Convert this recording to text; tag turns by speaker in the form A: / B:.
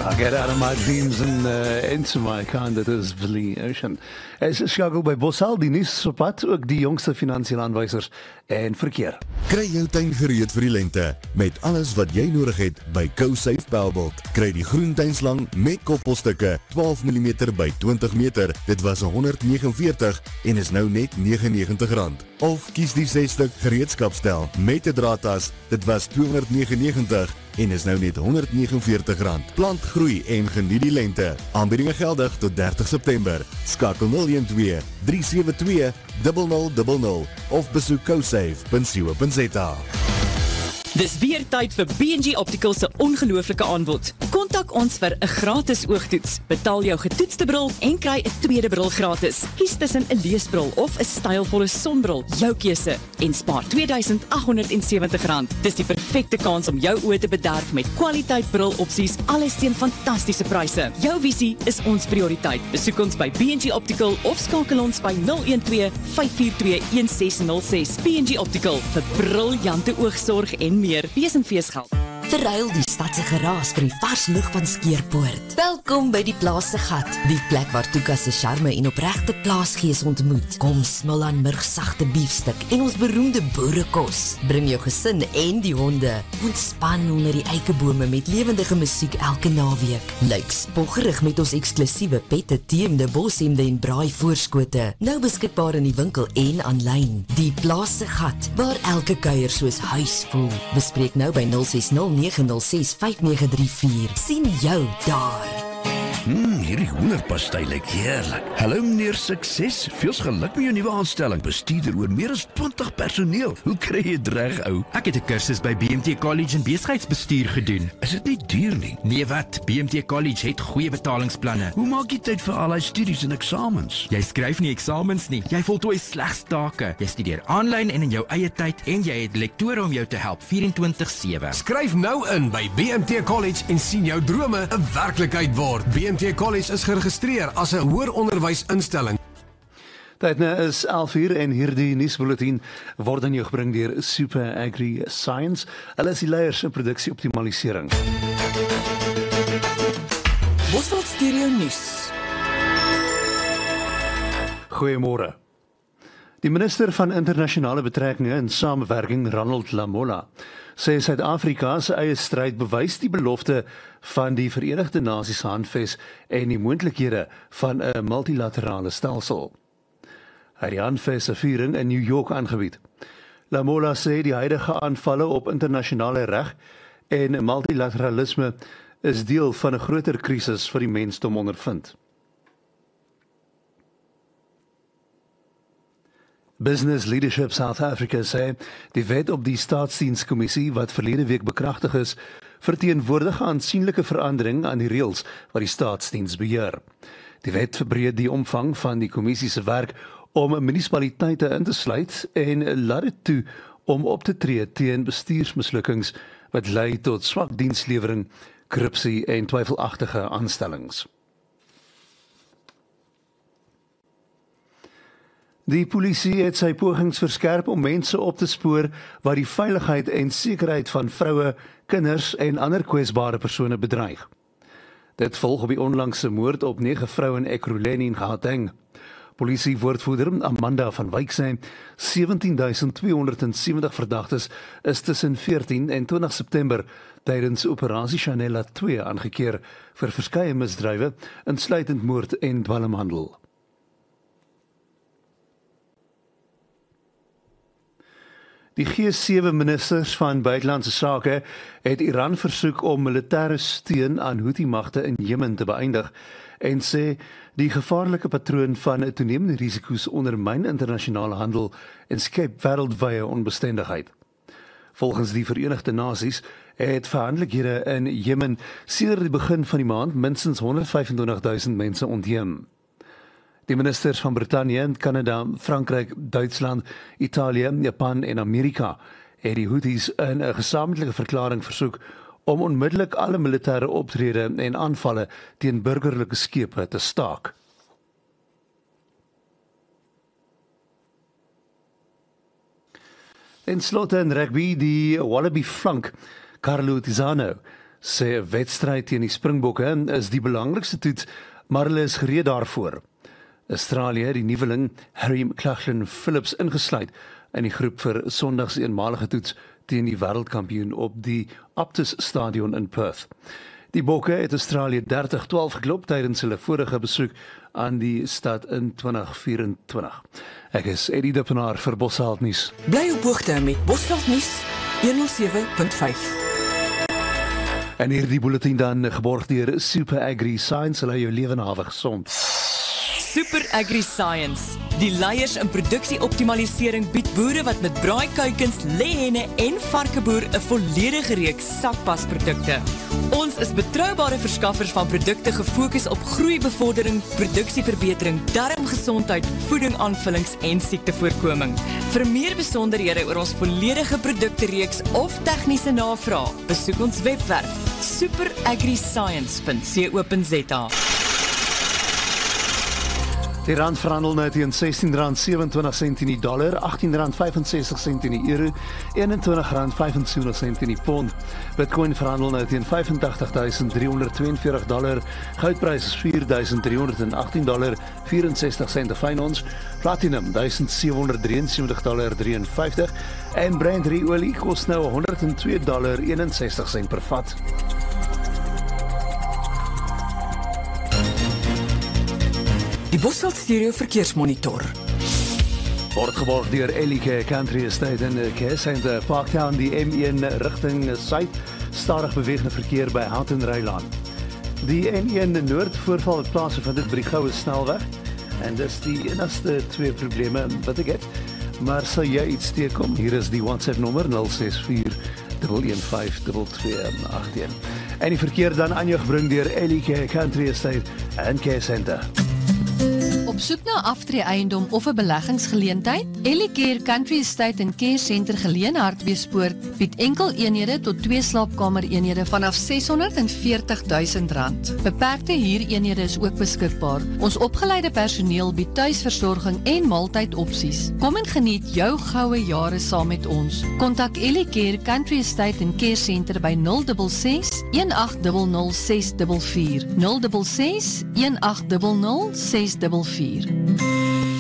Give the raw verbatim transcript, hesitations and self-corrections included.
A: I get out of my dreams and uh, into my kind that is the ocean. Es is skakel by Bossal, die nuus op pad, ook die jongste finansiële aanwysers en verkeer.
B: Kry jou tuin gereed vir die lente met alles wat jy nodig het by CoSafe Pelbelt. Kry die groentuinslang met koppelstukke twaalf millimeter by twintig meter. Dit was honderd vyf nege veertig en is nou net nege en negentig rand. Of kies die ses stuk gereedskapstel met 'n draadtas. Dit was tweehonderd vyf nege negentig en is nou net honderd vyf nege veertig rand. Plant groei en geniet die lente. Aanbiedinge geldig tot dertig September. Skakel nul een twee drie sewe twee nul nul nul nul of besoek cosafe punt co punt za.
C: Dis weer tyd vir B en G Optical se ongelooflike aanbod. Kontak ons vir 'n gratis oogtoets. Betaal jou getoetste bril en kry 'n tweede bril gratis. Kies tussen 'n leesbril of 'n stylvolle sonbril, jou keuse, en spaar twee duisend agt honderd sewentig rand. Dis die perfekte kans om jou oë te bederf met kwaliteit brilopsies, alles teen fantastiese pryse. Jou visie is ons prioriteit. Besoek ons by B en G Optical of skakel ons by nul een twee vyf vier twee een ses nul ses. B en G Optical vir briljante oogsorg en meer. Wees en feesgeld.
D: Verruil die stadse geraas vir die vars lug van Skeerpoort. Welkom by die Plaas se Gat, die plek waar Tuka se charme en opregte plaasgees ontmoet. Kom smil aan murgsagte biefstuk en ons beroemde boerekos. Bring jou gesin en die honde. Ontspan onder die eikebome met lewendige musiek elke naweek. Lyk spoggerig met ons eksklusiewe pette, teemde, boshemde en braai voorskote. Nou beskikbaar in die winkel en aanlyn. Die Plaas se Gat, waar elke kuier soos huis voel. Bespreek nou by nul ses nul nege nul ses vyf nege drie vier. Sien jou daar.
E: Hmm, hierdie hoenderpastei lyk heerlik. Hallo meneer Sukses, veels geluk met jou nuwe aanstelling. Bestuurder oor meer as twintig personeel. Hoe kry jy dit reg, ou?
F: Ek het 'n kursus by B M T College in besigheidsbestuur gedoen.
E: Is dit nie duur nie?
F: Nee wat, B M T College het goeie betalingsplanne.
E: Hoe maak jy tyd vir al die studies en eksamens?
F: Jy skryf nie eksamens nie, jy voltooi slegs take. Jy studeer aanlyn en in jou eie tyd en jy het lektore om jou te help vierentwintig sewe.
G: Skryf nou in by B M T College en sien jou drome 'n werklikheid word. B M T College is geregistreer as 'n hoër onderwysinstelling.
A: Tyd nou is elf uur en hierdie nuusbulletin word aan jou gebring deur Super Agri Science. Hulle is die leiers in produksie-optimalisering.
C: Bosveld Stereo Nuus.
A: Goeiemôre. Die minister van internasionale betrekkinge en samewerking, Ronald Lamola, sê Suid-Afrika se eie stryd bewys die belofte van die Verenigde Nasies handves en die moontlikhede van 'n multilaterale stelsel. Hy het die handves se viering in New York aangebied. Lamola sê die huidige aanvalle op internasionale reg en multilateralisme is deel van 'n groter krisis vir die mensdom ondervind. Business Leadership South Africa sê die wet op die staatsdienskommissie wat verlede week bekragtig is, verteenwoordig 'n aansienlike verandering aan die reëls wat die staatsdiens beheer. Die wet verbreed die omvang van die kommissie se werk om munisipaliteite in te sluit en laat dit toe om op te tree teen bestuursmislukkings wat lei tot swak dienslewering, korrupsie en twyfelagtige aanstellings. Die polisie het sy pogings verskerp om mense op te spoor wat die veiligheid en sekerheid van vroue, kinders en ander kwesbare persone bedreig. Dit volg op die onlangse moord op nege vroue in Ekurhuleni in Gauteng. Polisie woordvoerder Amanda van Wyk sê sewentien duisend tweehonderd sewentig verdagtes is tussen veertien en twintig September tydens operasie Chanela twee aangekeer vir verskeie misdrywe, insluitend moord en dwelmhandel. Die G sewe ministers van buitelandse sake het Iran versoek om militêre steun aan Houthi-magte in Jemen te beëindig en sê die gevaarlike patroon van toenemende risiko's ondermyn internasionale handel en skep wêreldwye onbestendigheid. Volgens die Verenigde Nasies het verhandelikhede in Jemen sedert die begin van die maand minstens honderd vyf en twintig duisend mense ontheem. Die ministers van Brittanje, Kanada, Frankryk, Duitsland, Italië, Japan en Amerika het die Houthis in 'n gesamentlike verklaring versoek om onmiddellik alle militêre optrede en aanvalle teen burgerlike skepe te staak. En slotte in rugby, die Wallaby flank, Carlo Tizzano, sê 'n wedstryd teen die Springbokke is die belangrikste toets, maar hulle is gereed daarvoor. Australië het die nuweling Harry McLachlan-Phillips ingesluit in die groep vir Sondag se eenmalige toets teen die wêreldkampioen op die Optus Stadion in Perth. Die Bokke het Australië dertig twaalf geklop tydens hulle vorige besoek aan die stad in twintig vyf en twintig. Ek is Eddie Dippenaar vir Bosveld Nuus.
H: Bly op hoogte met Bosveld Nuus honderd sewe punt vyf.
A: En hierdie bulletin dan geborg deur Super Agri Science, hulle jou lewe en hawe gesond.
C: Super Agri Science. Die leiers in produksieoptimalisering bied boere wat met braaikuikens, lêhenne en varkeboer 'n volledige reeks sakpasprodukte. Ons is betroubare verskaffers van produkte gefokus op groeibevordering, produksieverbetering, darmgesondheid, voedingaanvullings en siektevoorkoming. Vir meer besonderhede oor ons volledige produktereeks of tegniese navraag, besoek ons webwerf super agri science punt co punt za.
A: Die rand verhandel nou teen sestien rand sewe-en-twintig sent in die dollar, agttien rand vyf en sestig sent in die euro, eenentwintig rand vyf en sewentig sent in die pond. Bitcoin verhandel nou teen vyf en tagtig duisend drie honderd twee en veertig dollar, goudprys is vier duisend drie honderd en agttien dollar vyf en sestig sent 'n fyn ons, platinum duisend sewe honderd drie en sewentig dollar vyf en vyftig en Brent olie kos nou honderd en twee dollar een en sestig sent per vat.
H: Die Bosveld Stereo Verkeersmonitor.
A: Word geborg deur Elike Country Estate in Care Center, Parktown, die M een rigting suid, stadig bewegende verkeer by Houghton Rylaan. Die N een noord voorval het plaasgevind het by die Goue Snelweg, en dis die enigste twee probleme wat ek het. Maar sal jy iets teekom? Hier is die WhatsApp nommer nul ses vier een een vyf twee twee agt een. En die verkeer dan aan jou gebring deur Elike Country Estate en Care Center.
I: Op soek na aftree eiendom of 'n beleggingsgeleentheid? Elicare Country Estate en Care Center Geleen Hartbeespoort bied enkel eenhede tot twee slaapkamer eenhede vanaf seshonderd en veertig duisend rand. Beperkte huureenhede is ook beskikbaar. Ons opgeleide personeel bied tuisversorging en maaltydopsies. Kom en geniet jou goue jare saam met ons. Kontak Elicare Country Estate en Care Center by nul ses ses een agt nul nul ses vier vier, nul ses ses een agt nul nul ses vier vier.